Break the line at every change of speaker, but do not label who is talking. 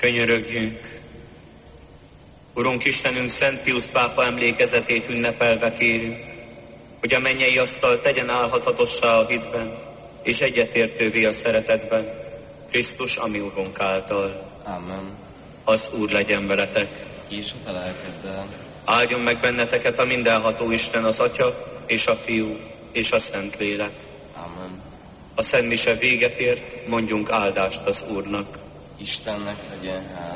Könyörögjünk! Urunk Istenünk, Szent Piusz pápa emlékezetét ünnepelve kérünk, hogy a mennyei asztal tegyen állhatatossá a hitben, és egyetértővé a szeretetben, Krisztus, ami Urunk által.
Amen.
Az Úr legyen veletek.
És a te lelkeddel.
Áldjon meg benneteket a mindenható Isten, az Atya, és a Fiú, és a Szentlélek.
Amen.
A Szent Mise véget ért, mondjunk áldást az Úrnak.
Istennek legyen hála.